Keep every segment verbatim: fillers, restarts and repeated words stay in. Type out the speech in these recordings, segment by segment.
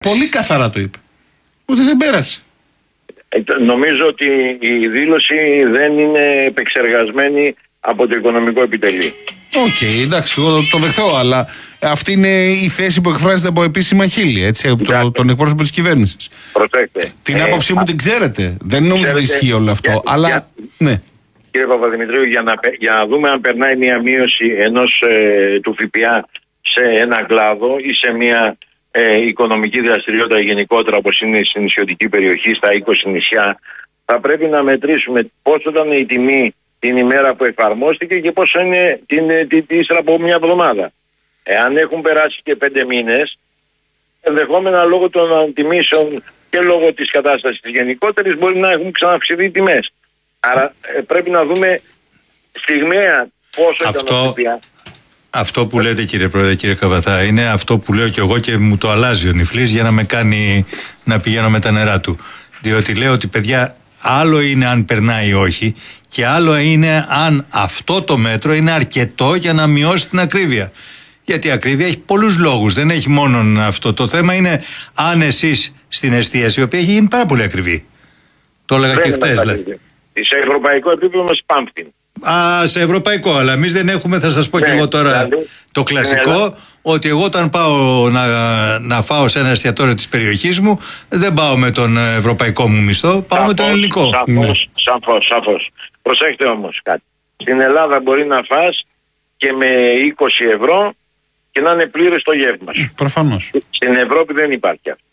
Πολύ καθαρά το είπε. Ότι δεν πέρασε. Ε, νομίζω ότι η δήλωση δεν είναι επεξεργασμένη από το οικονομικό επιτελείο. Οκ, okay, εντάξει, εγώ το, το δεχθώ, αλλά αυτή είναι η θέση που εκφράζεται από επίσημα χείλη, έτσι, από το, τον εκπρόσωπο της κυβέρνησης. Προσέξτε. Την ε, άποψή μου την ξέρετε. Δεν νομίζω ότι ισχύει όλο αυτό. Για, αλλά. Για, ναι. Κύριε Παπαδημητρίου, για να, για να δούμε αν περνάει μια μείωση ενός ε, του ΦΠΑ σε ένα κλάδο ή σε μια ε, οικονομική δραστηριότητα γενικότερα, όπως είναι στην νησιωτική περιοχή, στα είκοσι νησιά, θα πρέπει να μετρήσουμε πόσο ήταν η τιμή την ημέρα που εφαρμόστηκε και πόσο είναι την, την, την ύστερα από μια εβδομάδα. Εάν έχουν περάσει και πέντε μήνες, ενδεχόμενα λόγω των αντιμήσεων και λόγω της κατάστασης γενικότερης μπορεί να έχουν ξαναυξηθεί οι τιμές. Άρα ε, πρέπει να δούμε στιγμιαία πόσο αυτό, ήταν ο ΦΠΑ. Αυτό που λέτε, κύριε Πρόεδρε, κύριε Καβαθά, είναι αυτό που λέω κι εγώ και μου το αλλάζει ο Νιφλής για να με κάνει να πηγαίνω με τα νερά του. Διότι λέω ότι, παιδιά, άλλο είναι αν περνάει ή όχι και άλλο είναι αν αυτό το μέτρο είναι αρκετό για να μειώσει την ακρίβεια. Γιατί η ακρίβεια έχει πολλούς λόγους, δεν έχει μόνο αυτό. Το θέμα είναι αν εσείς στην εστίαση, η οποία έχει γίνει πάρα πολύ ακριβή. Το έλεγα δεν και χτες. Δηλαδή. Σε ευρωπαϊκό επίπεδο μας πάμπτει. Α, σε ευρωπαϊκό, αλλά εμείς δεν έχουμε, θα σας πω ναι, και εγώ τώρα δηλαδή, το κλασικό, ναι, ότι εγώ όταν πάω να, να φάω σε ένα εστιατόριο της περιοχής μου, δεν πάω με τον ευρωπαϊκό μου μισθό, πάω σαφώς, με τον ελληνικό. Σαφώς, ναι. σαφώς, σαφώς. Προσέχτε όμως κάτι. Στην Ελλάδα μπορεί να φας και με είκοσι ευρώ και να είναι πλήρες το γεύμα σου. Προφανώς. Στην Ευρώπη δεν υπάρχει αυτό.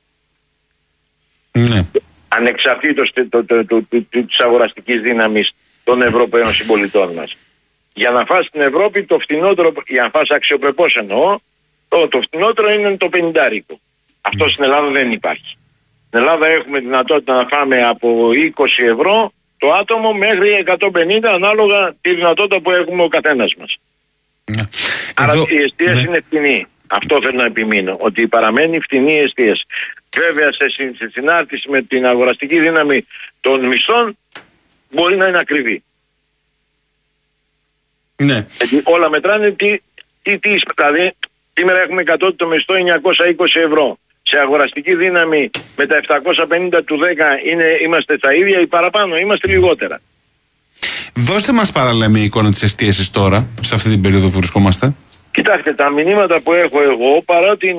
Ναι. Ανεξαρτήτως της αγοραστικής δύναμης των Ευρωπαίων συμπολιτών μας. Για να φας στην Ευρώπη το φτηνότερο, για να φας αξιοπρεπώς εννοώ, το, το φτηνότερο είναι το πενηντάρικο. Αυτό mm. στην Ελλάδα δεν υπάρχει. Στην Ελλάδα έχουμε δυνατότητα να φάμε από είκοσι ευρώ το άτομο μέχρι εκατόν πενήντα ανάλογα τη δυνατότητα που έχουμε ο καθένας μας. Mm. Άρα Εδώ... η εστίαση mm. είναι φτηνή. Αυτό θέλω να επιμείνω, ότι παραμένει φτηνή η εστίαση. Βέβαια σε, σε συνάρτηση με την αγοραστική δύναμη των μισθών μπορεί να είναι ακριβή. Ναι. Γιατί όλα μετράνε τι, τι, τι δηλαδή σήμερα έχουμε κατώτατο μισθό εννιακόσια είκοσι ευρώ. Σε αγοραστική δύναμη με τα επτακόσια πενήντα του δέκα είναι, είμαστε τα ίδια ή παραπάνω, είμαστε λιγότερα. Δώστε μας παράλληλα μια εικόνα της εστίασης τώρα, σε αυτή την περίοδο που βρισκόμαστε. Κοιτάξτε, τα μηνύματα που έχω εγώ, παρά την,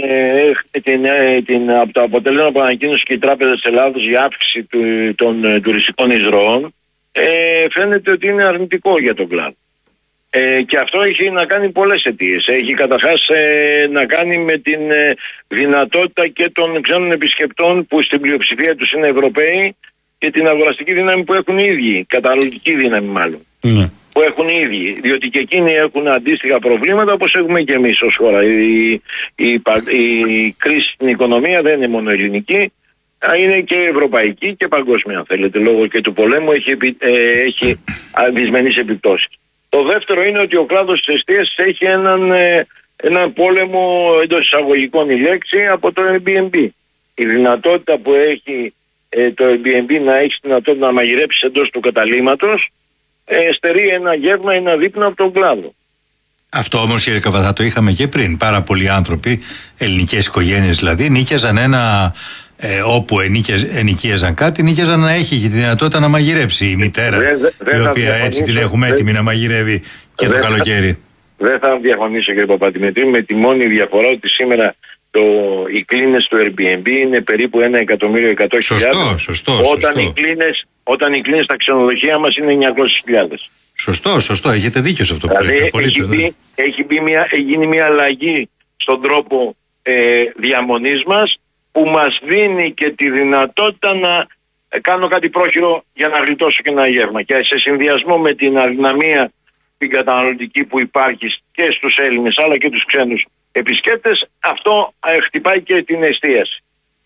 ε, την, ε, την, από το αποτέλεσμα που ανακοίνωσε και η Τράπεζα της Ελλάδος για αύξηση του, των ε, τουριστικών εισρωών, ε, φαίνεται ότι είναι αρνητικό για τον κλάδο. Ε, και αυτό έχει να κάνει πολλές αιτίες. Έχει καταρχάς ε, να κάνει με την ε, δυνατότητα και των ξένων επισκεπτών που στην πλειοψηφία τους είναι Ευρωπαίοι και την αγοραστική δύναμη που έχουν οι ίδιοι, καταναλωτική δύναμη μάλλον. Mm. Που έχουν οι ίδιοι, διότι και εκείνοι έχουν αντίστοιχα προβλήματα όπως έχουμε και εμείς ως χώρα. Η, η, η, η κρίση στην οικονομία δεν είναι μόνο ελληνική, είναι και ευρωπαϊκή και παγκόσμια, αν θέλετε, λόγω και του πολέμου έχει, ε, έχει δυσμενείς επιπτώσεις. Το δεύτερο είναι ότι ο κλάδος της εστίασης έχει έναν, ε, έναν πόλεμο, εντός εισαγωγικών η λέξη, από το Airbnb. Η δυνατότητα που έχει ε, το Airbnb να έχει δυνατότητα να μαγειρέψει εντός του καταλύματος, Ε, στερεί ένα γεύμα, ένα δείπνο από τον κλάδο. Αυτό όμως, κύριε Καβαθά, το είχαμε και πριν. Πάρα πολλοί άνθρωποι, ελληνικές οικογένειες δηλαδή, νίκιαζαν ένα ε, όπου ενοικίαζαν κάτι, νίκιαζαν να έχει τη δυνατότητα να μαγειρέψει η μητέρα, δε, δε, δε η οποία έτσι την έχουμε έτοιμη να μαγειρεύει και δε, το καλοκαίρι. Δεν θα διαφωνήσω, κύριε Παπαδημητρίου, με τη μόνη διαφορά ότι σήμερα το, οι κλίνες του Airbnb είναι περίπου ένα εκατομμύριο εκατό χιλιάδες. Σωστό, σωστό. Όταν σωστό. οι κλίνες Όταν οι κλίνες στα ξενοδοχεία μας είναι εννιακόσιες χιλιάδες. Σωστό, σωστό. Έχετε δίκιο σε αυτό που δηλαδή, λέτε. Έχει, μπει, έχει μπει μια, γίνει μια αλλαγή στον τρόπο ε, διαμονής μας που μας δίνει και τη δυνατότητα να κάνω κάτι πρόχειρο για να γλιτώσω και ένα γεύμα. Και σε συνδυασμό με την αδυναμία την καταναλωτική που υπάρχει και στους Έλληνες αλλά και τους ξένους επισκέπτες, αυτό ε, χτυπάει και την εστίαση.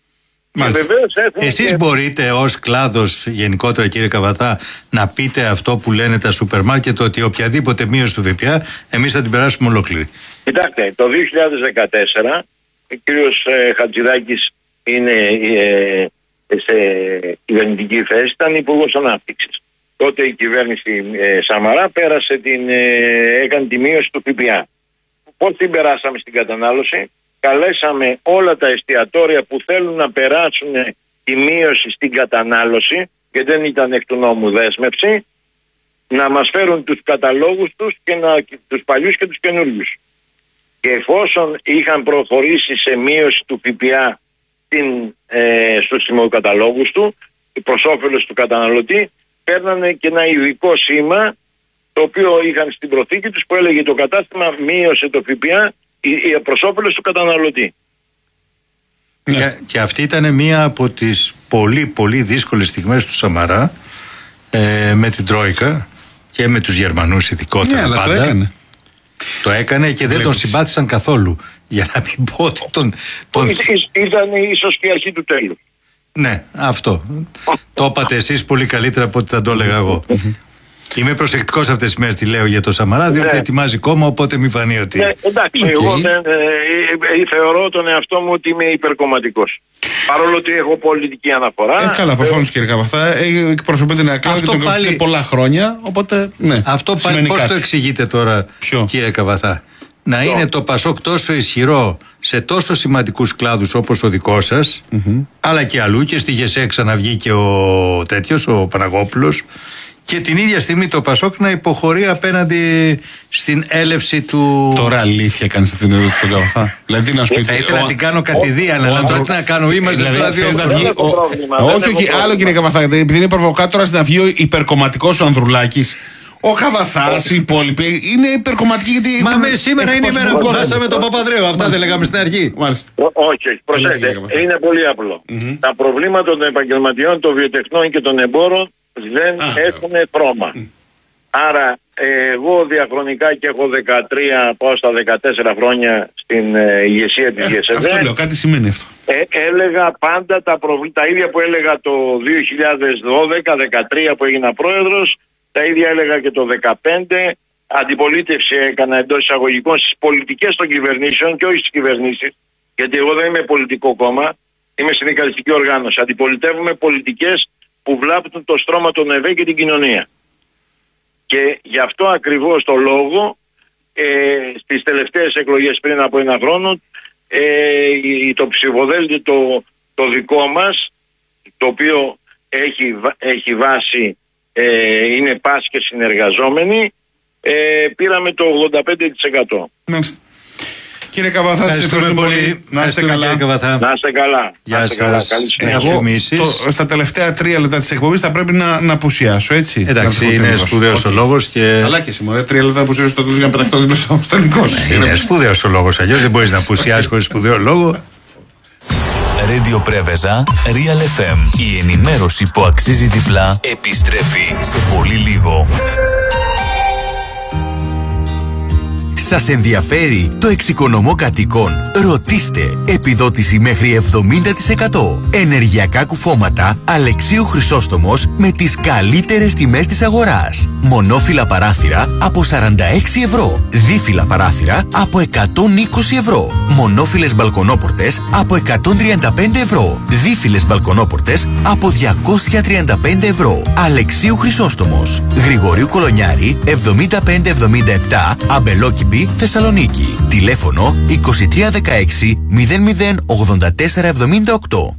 Εσείς και... μπορείτε ως κλάδος γενικότερα, κύριε Καβαθά, να πείτε αυτό που λένε τα σούπερ μάρκετ, ότι οποιαδήποτε μείωση του ΦΠΑ εμείς θα την περάσουμε ολόκληρη. Κοιτάξτε, το δύο χιλιάδες δεκατέσσερα ο κύριος ε, Χατζηδάκης είναι ε, σε κυβερνητική θέση, ήταν υπουργός ανάπτυξης. Τότε η κυβέρνηση ε, Σαμαρά πέρασε την, ε, έκανε τη μείωση του ΦΠΑ. Πώς την περάσαμε στην κατανάλωση? καλέσαμε όλα τα εστιατόρια που θέλουν να περάσουν τη μείωση στην κατανάλωση, και δεν ήταν εκ του νόμου δέσμευση, να μας φέρουν τους καταλόγους τους, και να, τους παλιούς και τους καινούργιους. Και εφόσον είχαν προχωρήσει σε μείωση του ΦΠΑ στην, ε, στους σημειοκαταλόγους του, προς όφελος του καταναλωτή, παίρνανε και ένα ειδικό σήμα, το οποίο είχαν στην προθήκη τους, που έλεγε το κατάστημα μείωσε το ΦΠΑ προς όφελος του καταναλωτή. Και, και αυτή ήταν μία από τις πολύ πολύ δύσκολες στιγμές του Σαμαρά, ε, με την Τρόικα και με τους Γερμανούς ειδικότερα. Ναι, πάντα. το έκανε. Το έκανε και δεν Βλέπεις. τον συμπάθησαν καθόλου. Για να μην πω ότι τον... τον... Ήταν ίσως και η αρχή του τέλους. Ναι, αυτό. Το είπατε εσείς πολύ καλύτερα από ό,τι θα το έλεγα εγώ. Είμαι προσεκτικός αυτές τις μέρες, τι λέω για το Σαμαρά, διότι ναι. ετοιμάζει κόμμα, οπότε μην φανεί ότι... Ναι, εντάξει, okay. εγώ δεν, ε, ε, θεωρώ τον εαυτό μου ότι είμαι υπερκομματικός. Παρόλο ότι έχω πολιτική αναφορά. Ε, καλά, προφανώς κύριε Καβαθά, ε, εκπροσωπείτε ένα κλάδο και τον πάλι... πολλά χρόνια, οπότε ναι. Αυτό πάλι πώς το εξηγείτε τώρα, Ποιο? κύριε Καβαθά? Να Ποιο? είναι το Πασόκ τόσο ισχυρό σε τόσο σημαντικούς κλάδους όπως ο δικός σας, mm-hmm. αλλά και αλλού, και στη ΓΕΣΕ ξαναβγήκε ο τέτοιος, ο Παναγόπουλος, και την ίδια στιγμή το Πασόκ να υποχωρεί απέναντι στην έλευση του. Τώρα αλήθεια κάνεις αυτή την ερώτηση στον Καβαθά? Δηλαδή να σου πει. Θα ήθελα να την κάνω κατηδίαν, αλλά τώρα τι να κάνω, είμαστε δηλαδή. Όχι, όχι, άλλο κύριε Καβαθά, επειδή είναι προβοκάτορα να βγει ο υπερκομματικός ο Ανδρουλάκης. Ο Καβαθάς, οι υπόλοιποι είναι υπερκομματικοί, γιατί. Μα με σήμερα είναι η μέρα που χάσαμε τον Παπαδρέο. Αυτά δεν λέγαμε στην αρχή. Όχι, προσέξτε. Είναι πολύ απλό. Τα προβλήματα των επαγγελματιών, των βιοτεχνών και των εμπόρων δεν έχουν πρόμα. Άρα εγώ διαχρονικά, και έχω δεκατρία, πάω στα δεκατέσσερα χρόνια στην ε, ηγεσία της ΓΕΣΕ. Αυτό λέω, κάτι σημαίνει αυτό. Ε, έλεγα πάντα τα, προβλ... τα ίδια που έλεγα το δύο χιλιάδες δώδεκα δεκατρία που έγινα πρόεδρος, τα ίδια έλεγα και το δεκαπέντε. Αντιπολίτευση έκανα εντός εισαγωγικών στις πολιτικές των κυβερνήσεων και όχι στις κυβερνήσεις, γιατί εγώ δεν είμαι πολιτικό κόμμα, είμαι συνδικαλιστική οργάνωση. Αντιπολιτεύουμε πολιτικές που βλάπτουν το στρώμα των ΕΒΕ και την κοινωνία. Και γι' αυτό ακριβώς το λόγο ε, στις τελευταίες εκλογές πριν από ένα χρόνο ε, το ψηφοδέλτιο το, το δικό μας, το οποίο έχει, έχει βάση, ε, είναι πας και συνεργαζόμενοι, ε, πήραμε το ογδόντα πέντε τοις εκατό. Κύριε Καβαθά, σας ευχαριστούμε πολύ. Να είστε καλά. Να είστε καλά. Γεια σας. Εγώ το, στα τελευταία τρία λεπτά της εκπομπής θα πρέπει να, να απουσιάσω, έτσι. Εντάξει, είναι σπουδαίος ο λόγος και... Αλλά και εσύ μωρέ, τρία λεπτά απουσιάσω στο τέλος για να πεταχτώ δίπλα στο ελληνικό. Είναι σπουδαίος ο λόγος, αλλιώς δεν μπορείς να απουσιάσεις χωρίς σπουδαίο λόγο. Radio Πρέβεζα, Real εφ εμ. Η ενημέρωση που αξίζει διπλά επιστρέφει σε πολύ λίγο. Σας ενδιαφέρει το εξοικονομώ κατοίκων? Ρωτήστε. Επιδότηση μέχρι εβδομήντα τοις εκατό. Ενεργειακά κουφώματα Αλεξίου Χρυσόστομος με τις καλύτερες τιμές της αγοράς. Μονόφυλλα παράθυρα από σαράντα έξι ευρώ. Δίφυλλα παράθυρα από εκατόν είκοσι ευρώ. Μονόφυλλες μπαλκονόπορτες από εκατόν τριάντα πέντε ευρώ. Δίφυλλες μπαλκονόπορτες από διακόσια τριάντα πέντε ευρώ. Αλεξίου Χρυσόστομος. Γρηγορίου Κολονιάρη εβδομήντα πέντε εβδομήντα επτά, Αμπελόκηπη, Θεσσαλονίκη. Τηλέφωνο είκοσι τρία δεκαέξι μηδέν μηδέν ογδόντα τέσσερα εβδομήντα οκτώ.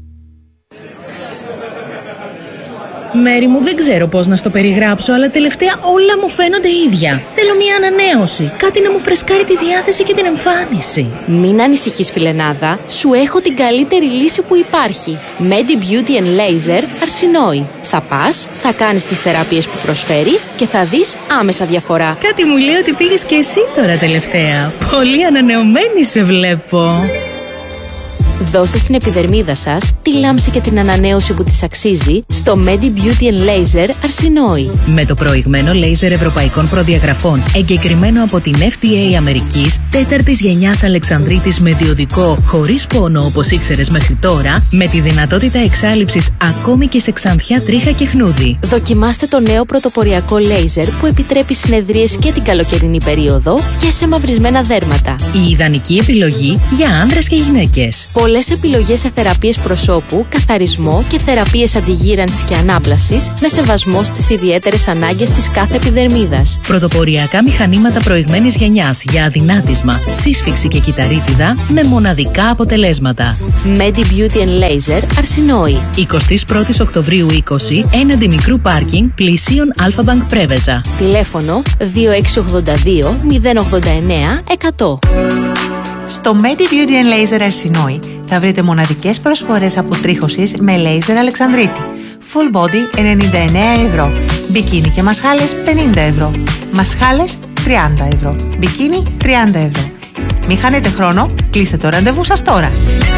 Μέρη μου, δεν ξέρω πώς να στο περιγράψω, αλλά τελευταία όλα μου φαίνονται ίδια. Θέλω μια ανανέωση. Κάτι να μου φρεσκάρει τη διάθεση και την εμφάνιση. Μην ανησυχείς, φιλενάδα. Σου έχω την καλύτερη λύση που υπάρχει. Medi Beauty and Laser Αρσινόη. Θα πας, θα κάνεις τις θεραπείες που προσφέρει και θα δεις άμεσα διαφορά. Κάτι μου λέει ότι πήγες και εσύ τώρα τελευταία. Πολύ ανανεωμένη σε βλέπω. Δώστε στην επιδερμίδα σας τη λάμψη και την ανανέωση που της αξίζει στο Medi Beauty and Laser Αρσινόη. Με το προηγμένο λέιζερ ευρωπαϊκών προδιαγραφών, εγκεκριμένο από την εφ ντι έι Αμερικής, τέταρτης γενιάς Αλεξανδρίτης με διοδικό, χωρίς πόνο όπως ήξερες μέχρι τώρα, με τη δυνατότητα εξάλειψης ακόμη και σε ξανθιά, τρίχα και χνούδι. Δοκιμάστε το νέο πρωτοποριακό λέιζερ που επιτρέπει συνεδρίες και την καλοκαιρινή περίοδο και σε μαυρισμένα δέρματα. Η ιδανική επιλογή για άνδρες και γυναίκες. Πολλές επιλογές σε θεραπείες προσώπου, καθαρισμό και θεραπείες αντιγύρανσης και ανάπλασης με σεβασμό στις ιδιαίτερες ανάγκες της κάθε επιδερμίδας. Πρωτοποριακά μηχανήματα προηγμένης γενιάς για αδυνάτισμα, σύσφυξη και κυταρίτιδα με μοναδικά αποτελέσματα. Medi Beauty and Laser Αρσινόη. εικοστή πρώτη Οκτωβρίου είκοσι, έναντι μικρού πάρκινγκ πλησίων Αλφα-Μπανκ Πρέβεζα. Τηλέφωνο δύο έξι ογδόντα δύο μηδέν ογδόντα εννέα εκατό. Στο Medi Beauty and Laser Αρσινόη θα βρείτε μοναδικές προσφορές αποτρίχωσης με λέιζερ Αλεξανδρίτη. Full body ενενήντα εννέα ευρώ. Μπικίνι και μασχάλες πενήντα ευρώ. Μασχάλες τριάντα ευρώ. Μπικίνι τριάντα ευρώ. Μην χάνετε χρόνο, κλείστε το ραντεβού σας τώρα.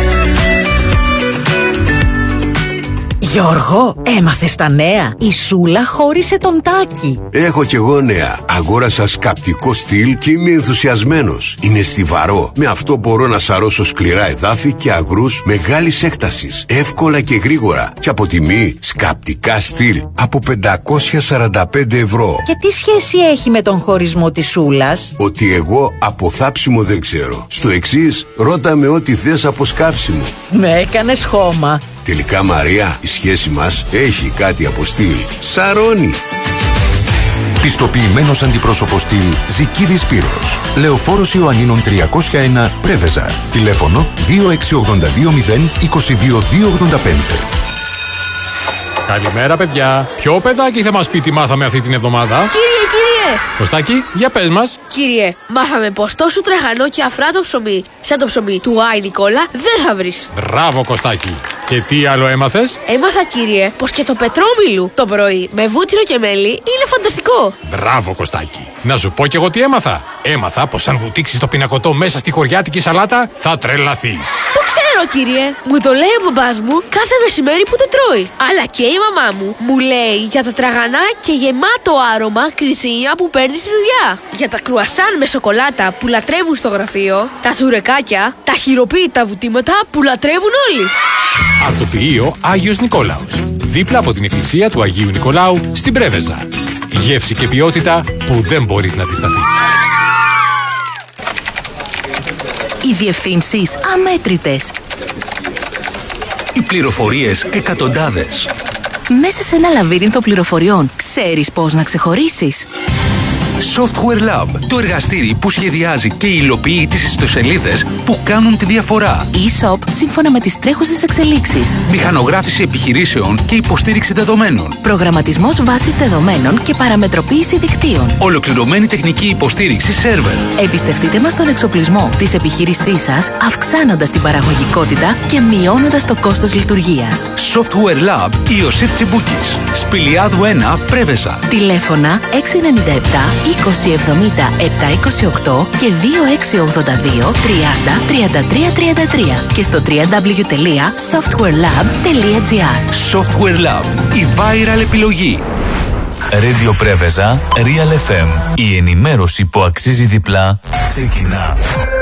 Γιώργο, έμαθες τα νέα. Η Σούλα χώρισε τον Τάκη. Έχω κι εγώ νέα. Αγόρασα σκαπτικό στυλ και είμαι ενθουσιασμένος. Είναι στιβαρό. Με αυτό μπορώ να σαρώσω σκληρά εδάφη και αγρούς μεγάλης έκτασης. Εύκολα και γρήγορα. Και από τιμή σκαπτικά στυλ από πεντακόσια σαράντα πέντε ευρώ. Και τι σχέση έχει με τον χωρισμό της Σούλας? Ότι εγώ από θάψιμο δεν ξέρω. Στο εξής, ρώτα με ό,τι θες από σκάψιμο. Με έκανες χώμα. Τελικά, Μαρία, η σχέση μας έχει κάτι από στυλ. Σαρώνει. Πιστοποιημένος αντιπρόσωπος στυλ Ζικίδης Σπύρος. Λεωφόρος Ιωαννίνων τριακόσια ένα Πρέβεζα. Τηλέφωνο δύο έξι ογδόντα δύο μηδέν είκοσι δύο διακόσια ογδόντα πέντε. Καλημέρα, παιδιά. Ποιο παιδάκι θα μας πει τι μάθαμε αυτή την εβδομάδα? Κύριε, κύριε! Κωστάκη, για πες μας. Κύριε, μάθαμε πως τόσο τραγανό και αφράτο ψωμί, σαν το ψωμί του Άι Νικόλα, δεν θα βρεις. Μπράβο, Κωστάκη. Και τι άλλο έμαθες? Έμαθα, κύριε, πως και το πετρόμιλου το πρωί με βούτυρο και μέλι είναι φανταστικό. Μπράβο, Κωστάκη. Να σου πω κι εγώ τι έμαθα. Έμαθα πως αν βουτήξεις το πινακωτό μέσα στη χωριάτικη σαλάτα, θα τρελαθείς. Το ξέρω, κύριε. Μου το λέει ο μπαμπάς μου κάθε μεσημέρι που το τρώει. Αλλά και η μαμά μου μου λέει για τα τραγανά και γεμάτο άρωμα κρυσίνια που παίρνει στη δουλειά. Για τα κρουασάν με σοκολάτα που λατρεύουν στο γραφείο. Τα τσουρεκάκια, τα χειροποίητα βουτήματα που λατρεύουν όλοι. Αρτοποιείο Άγιος Νικόλαος. Δίπλα από την εκκλησία του Αγίου Νικολάου στην Πρέβεζα. Γεύση και ποιότητα που δεν μπορείς να αντισταθείς. Οι διευθύνσεις αμέτρητες. Οι πληροφορίες εκατοντάδες. Μέσα σε ένα λαβύρινθο πληροφοριών, ξέρεις πώς να ξεχωρίσεις? Software Lab, το εργαστήρι που σχεδιάζει και υλοποιεί τις ιστοσελίδες που κάνουν τη διαφορά. E-shop σύμφωνα με τις τρέχουσες εξελίξεις. Μηχανογράφηση επιχειρήσεων και υποστήριξη δεδομένων. Προγραμματισμός βάσης δεδομένων και παραμετροποίηση δικτύων. Ολοκληρωμένη τεχνική υποστήριξη σερβερ. Εμπιστευτείτε μας τον εξοπλισμό της επιχείρησής σας, αυξάνοντας την παραγωγικότητα και μειώνοντας το κόστος λειτουργίας. Software Lab Ιωσήφ Τσιμπούκης. Σπηλιάδου ένα, Πρέβεζα. Τηλέφωνα έξι εννιά επτά είκοσι εβδομήντα επτακόσια είκοσι οκτώ και δύο έξι ογδόντα δύο τριάντα τριάντα τρία τριάντα τρία και στο double-u double-u double-u τελεία software lab τελεία gr. Software Lab, η viral επιλογή. Radio Πρέβεζα, Real εφ εμ. Η ενημέρωση που αξίζει διπλά ξεκινά.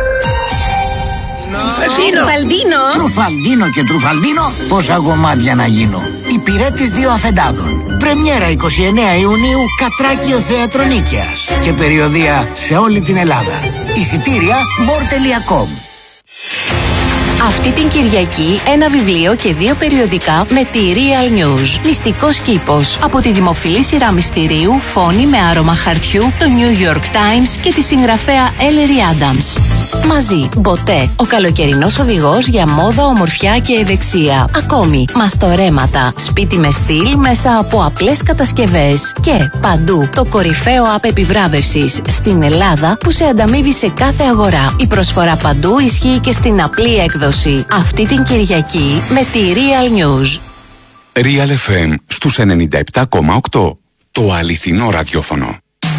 Τρουφαλντίνο. Τρουφαλντίνο και τρουφαλντίνο. Πόσα κομμάτια να γίνω. Υπηρέτης δύο αφεντάδων. Πρεμιέρα εικοστή ενάτη Ιουνίου, Κατράκιο Θέατρο Νίκαιας. Και περιοδεία σε όλη την Ελλάδα. Εισιτήρια μορ τελεία κομ. Αυτή την Κυριακή ένα βιβλίο και δύο περιοδικά με τη Real News. Μυστικός κήπος από τη δημοφιλή σειρά μυστηρίου Φόνη με άρωμα χαρτιού, το New York Times και τη συγγραφέα Ellery Adams. Μαζί, Μποτέ, ο καλοκαιρινός οδηγός για μόδα, ομορφιά και ευεξία. Ακόμη, μαστορέματα, σπίτι με στυλ μέσα από απλές κατασκευές. Και παντού, το κορυφαίο app επιβράβευσης στην Ελλάδα που σε ανταμείβει σε κάθε αγορά. Η προσφορά παντού ισχύει και στην απλή έκδοση. Αυτή την Κυριακή με τη Real News. Real εφ εμ στους ενενήντα επτά κόμμα οκτώ. Το αληθινό ραδιόφωνο.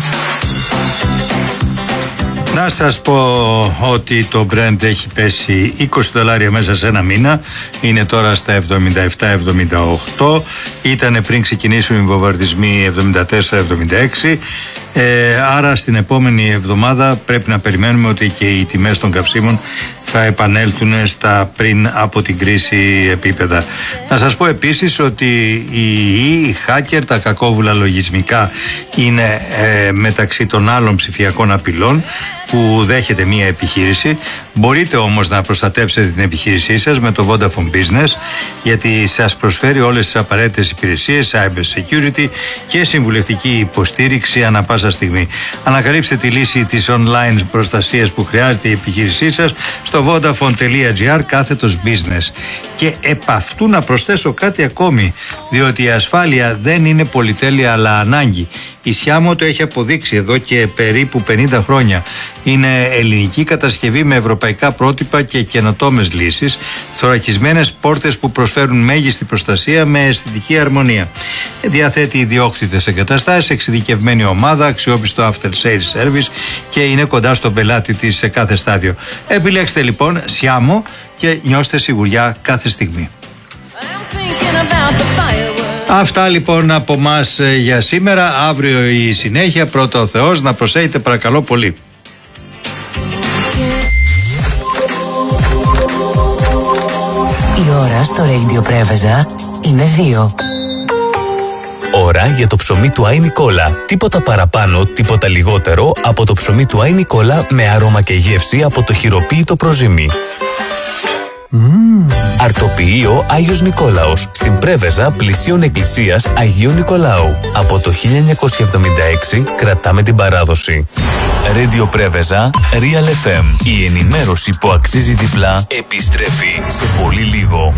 Να σας πω ότι το Brent έχει πέσει είκοσι δολάρια μέσα σε ένα μήνα. Είναι τώρα στα εβδομήντα επτά εβδομήντα οκτώ. Ήτανε πριν ξεκινήσουν οι βομβαρδισμοί εβδομήντα τέσσερα εβδομήντα έξι. Ε, άρα στην επόμενη εβδομάδα πρέπει να περιμένουμε ότι και οι τιμές των καυσίμων θα επανέλθουν στα πριν από την κρίση επίπεδα. Να σας πω επίσης ότι οι, οι hacker, τα κακόβουλα λογισμικά, είναι ε, μεταξύ των άλλων ψηφιακών απειλών που δέχεται μία επιχείρηση. Μπορείτε όμως να προστατέψετε την επιχείρησή σας με το Vodafone Business, γιατί σας προσφέρει όλες τις απαραίτητες υπηρεσίες, cyber security και συμβουλευτική υποστήριξη ανά πάσα στιγμή. Ανακαλύψτε τη λύση της online προστασίας που χρειάζεται η επιχείρησή σας στο vodafone.gr κάθετος business. Και επ' αυτού να προσθέσω κάτι ακόμη, διότι η ασφάλεια δεν είναι πολυτέλεια αλλά ανάγκη. Η Σιάμο το έχει αποδείξει εδώ και περίπου πενήντα χρόνια. Είναι ελληνική κατασκευή με ευρωπαϊκά πρότυπα και καινοτόμες λύσεις, θωρακισμένες πόρτες που προσφέρουν μέγιστη προστασία με αισθητική αρμονία. Διαθέτει ιδιόκτητες εγκαταστάσεις, εξειδικευμένη ομάδα, αξιόπιστο after sales service και είναι κοντά στον πελάτη της σε κάθε στάδιο. Επιλέξτε λοιπόν Σιάμο και νιώστε σιγουριά κάθε στιγμή. Αυτά λοιπόν από μας για σήμερα. Αύριο η συνέχεια. Πρώτα ο Θεός. Να προσέχετε παρακαλώ πολύ. Η ώρα στο Radio Πρέβεζα είναι δύο. Ώρα για το ψωμί του Άι Νικόλα. Τίποτα παραπάνω, τίποτα λιγότερο από το ψωμί του Άι Νικόλα με άρωμα και γεύση από το χειροποίητο προζύμι. Mm. Αρτοποιείο Άγιος Νικόλαος στην Πρέβεζα πλησίων εκκλησίας Αγίου Νικολάου. Από το χίλια εννιακόσια εβδομήντα έξι κρατάμε την παράδοση. Radio Πρέβεζα, Real εφ εμ. Η ενημέρωση που αξίζει διπλά επιστρέφει σε πολύ λίγο.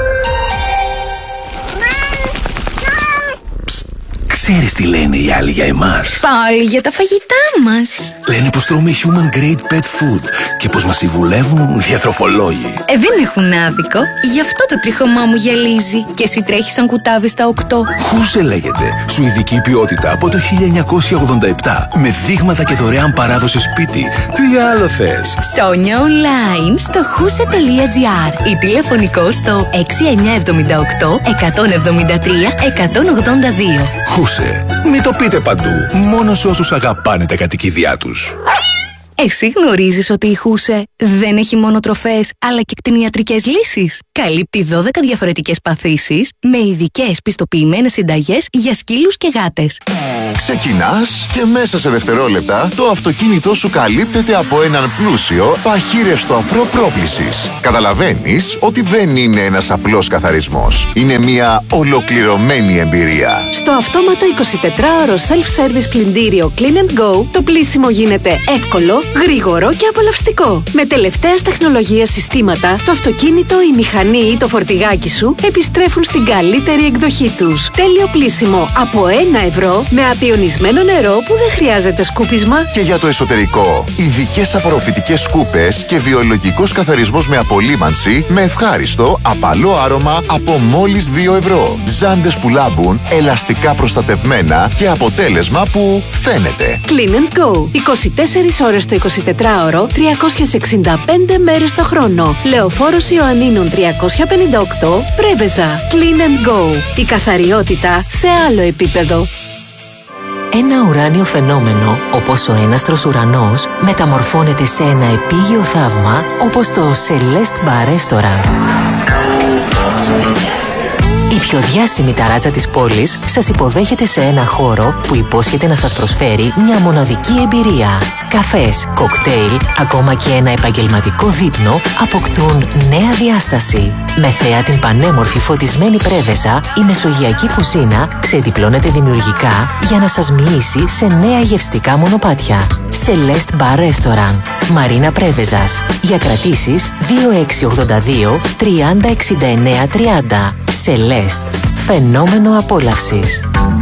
Ξέρεις τι λένε οι άλλοι για εμάς? Πάλι για τα φαγητά μας. Λένε πως τρώμε human grade pet food και πως μας συμβουλεύουν διατροφολόγοι. Ε, δεν έχουν άδικο. Γι' αυτό το τρίχωμά μου γυαλίζει. Και εσύ τρέχεις σαν κουτάβι στα οκτώ. Χούσε λέγεται. Σουηδική ποιότητα από το χίλια εννιακόσια ογδόντα επτά. Με δείγματα και δωρεάν παράδοση σπίτι. Τι άλλο θες? Ψώνια online στο χούσε τελεία τζι άρ ή τηλεφωνικό στο έξι εννιά εβδομήντα οκτώ εκατόν εβδομήντα τρία εκατόν ογδόντα δύο. Χούσε. Μην το πείτε παντού. Μόνο σε όσους αγαπάνε τα κατοικίδια τους. Εσύ γνωρίζεις ότι η Χούσε δεν έχει μόνο τροφές, αλλά και κτηνιατρικές λύσεις. Καλύπτει δώδεκα διαφορετικές παθήσεις με ειδικές πιστοποιημένες συνταγές για σκύλους και γάτες. Ξεκινάς και μέσα σε δευτερόλεπτα το αυτοκίνητό σου καλύπτεται από έναν πλούσιο παχύρευστο αφρό πρόπλησης. Καταλαβαίνεις ότι δεν είναι ένας απλός καθαρισμός. Είναι μια ολοκληρωμένη εμπειρία. Στο αυτόματο εικοσιτετράωρο self-service πλυντήριο Clean and Go το πλύσιμο γίνεται εύκολο, γρήγορο και απολαυστικό. Με τελευταίας τεχνολογίας συστήματα, το αυτοκίνητο, η μηχανή ή το φορτηγάκι σου επιστρέφουν στην καλύτερη εκδοχή τους. Τέλειο πλύσιμο από ένα ευρώ με απειονισμένο νερό που δεν χρειάζεται σκούπισμα. Και για το εσωτερικό, ειδικές απορροφητικές σκούπες και βιολογικός καθαρισμός με απολύμανση με ευχάριστο, απαλό άρωμα από μόλις δύο ευρώ. Ζάντες που λάμπουν, ελαστικά προστατευμένα και αποτέλεσμα που φαίνεται. Clean and Go. είκοσι τέσσερις ώρες το εικοσιτετράωρο, τριακόσιες εξήντα πέντε μέρες το χρόνο. Λεωφόρος Ιωαννίνων τριακόσια πενήντα οκτώ, Πρέβεζα. Clean and Go. Η καθαριότητα σε άλλο επίπεδο. Ένα ουράνιο φαινόμενο, όπως ο έναστρος ουρανός, μεταμορφώνεται σε ένα επίγειο θαύμα, όπως το Celeste Bar Restaurant. Η πιο διάσημη ταράτσα της πόλης σας υποδέχεται σε ένα χώρο που υπόσχεται να σας προσφέρει μια μοναδική εμπειρία. Καφές, κοκτέιλ, ακόμα και ένα επαγγελματικό δείπνο αποκτούν νέα διάσταση. Με θέα την πανέμορφη φωτισμένη Πρέβεζα, η μεσογειακή κουζίνα ξεδιπλώνεται δημιουργικά για να σας μοιήσει σε νέα γευστικά μονοπάτια. Celeste Bar Restaurant, Μαρίνα Πρέβεζας. Για κρατήσεις δύο έξι ογδόντα δύο τριάντα εξήντα εννέα τριάντα. Celeste, φαινόμενο απόλαυσης.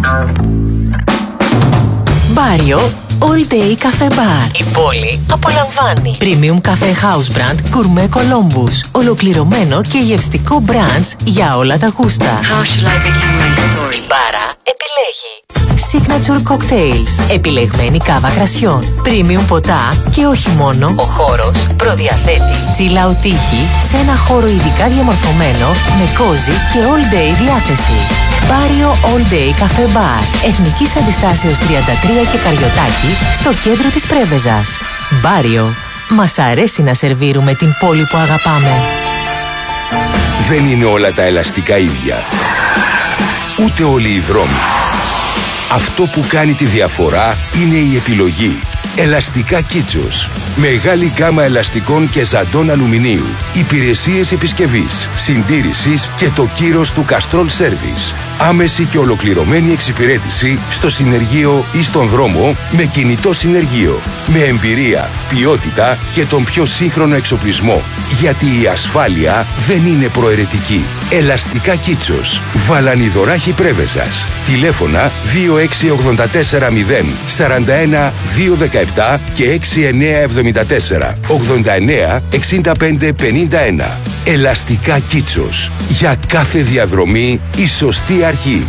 Μπάριο All Day Cafe Bar. Η πόλη απολαμβάνει. Premium Cafe House Brand Gourmet Columbus. Ολοκληρωμένο και γευστικό branch για όλα τα γούστα. How shall I begin my story? Η μπάρα επιλέγει Signature Cocktails. Επιλεγμένη κάβα κρασιών. Premium ποτά και όχι μόνο. Ο χώρος προδιαθέτει chill out τύχη σε ένα χώρο ειδικά διαμορφωμένο με cozy και all day διάθεση. Μπάριο All Day Cafe Bar, Εθνικής Αντιστάσεως τριάντα τρία και Καριωτάκη, στο κέντρο της Πρέβεζας. Μπάριο. Μας αρέσει να σερβίρουμε την πόλη που αγαπάμε. Δεν είναι όλα τα ελαστικά ίδια. Ούτε όλοι οι δρόμοι. Αυτό που κάνει τη διαφορά είναι η επιλογή. Ελαστικά Κίτσος. Μεγάλη γκάμα ελαστικών και ζαντών αλουμινίου. Υπηρεσίες επισκευής, συντήρησης και το κύρος του Castrol Service. Άμεση και ολοκληρωμένη εξυπηρέτηση στο συνεργείο ή στον δρόμο με κινητό συνεργείο. Με εμπειρία, ποιότητα και τον πιο σύγχρονο εξοπλισμό. Γιατί η ασφάλεια δεν είναι προαιρετική. Ελαστικά Κίτσος. Βαλανιδωράχη Πρέβεζας. Τηλέφωνα δύο έξι οκτώ τέσσερα μηδέν σαράντα ένα δύο δεκαεπτά και έξι εννιά εβδομήντα τέσσερα ογδόντα εννιά εξήντα πέντε πενήντα ένα. Ελαστικά Κίτσος. Για κάθε διαδρομή η σωστή αρχή.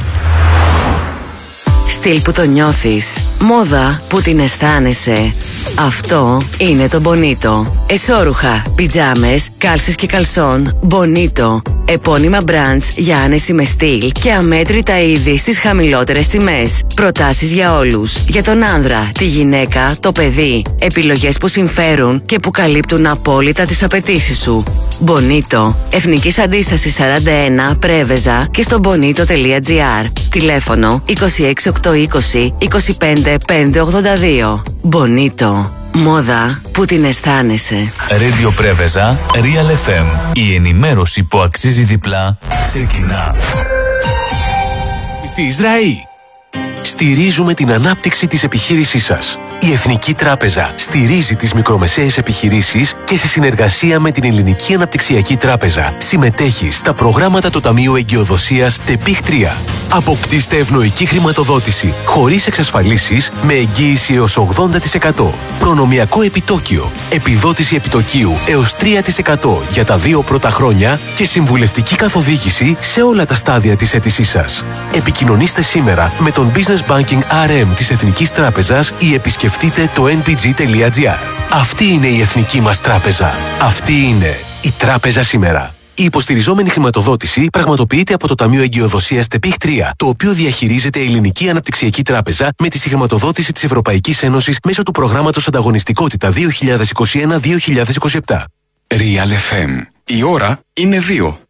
Στυλ που το νιώθεις. Μόδα που την αισθάνεσαι. Αυτό είναι το Bonito. Εσώρουχα, πιτζάμες, κάλσες και καλσόν. Bonito. Επώνυμα brands για άνεση με στυλ και αμέτρητα είδη στις χαμηλότερες τιμές. Προτάσεις για όλους. Για τον άνδρα, τη γυναίκα, το παιδί. Επιλογές που συμφέρουν και που καλύπτουν απόλυτα τις απαιτήσεις σου. Bonito. Εθνικής Αντίστασης σαράντα ένα, Πρέβεζα και στο bonito τελεία gr. Τηλέφωνο είκοσι έξι οκτακόσια είκοσι είκοσι πέντε πεντακόσια ογδόντα δύο. Bonito. Μόδα που την αισθάνεσαι. Radio Πρέβεζα, Real εφ εμ. Η ενημέρωση που αξίζει διπλά ξεκινά. Στη Ισραήλ. Στηρίζουμε την ανάπτυξη της επιχείρησής σας. Η Εθνική Τράπεζα στηρίζει τις μικρομεσαίες επιχειρήσεις και σε συνεργασία με την Ελληνική Αναπτυξιακή Τράπεζα συμμετέχει στα προγράμματα του Ταμείου Εγκυοδοσίας ΤΕΠΙΧ τρία. Αποκτήστε ευνοϊκή χρηματοδότηση χωρίς εξασφαλίσεις με εγγύηση έως ογδόντα τοις εκατό. Προνομιακό επιτόκιο, επιδότηση επιτοκίου έως τρία τοις εκατό για τα δύο πρώτα χρόνια και συμβουλευτική καθοδήγηση σε όλα τα στάδια της αίτησής σας. Επικοινωνήστε σήμερα με τον Business Banking αρ εμ της Εθνικής Τράπεζας ή επισκεφτείτε το εν πι τζι τελεία gr. Αυτή είναι η εθνική μας τράπεζα. Αυτή είναι η τράπεζα σήμερα. Η υποστηριζόμενη χρηματοδότηση πραγματοποιείται από το Ταμείο Εγκυοδοσίας ΤΕΠΙΧ τρία, το οποίο διαχειρίζεται η Ελληνική Αναπτυξιακή Τράπεζα με τη συγχρηματοδότηση της Ευρωπαϊκής Ένωσης μέσω του προγράμματος Ανταγωνιστικότητα δύο χιλιάδες είκοσι ένα με δύο χιλιάδες είκοσι επτά. Real εφ εμ. Η ώρα είναι δύο.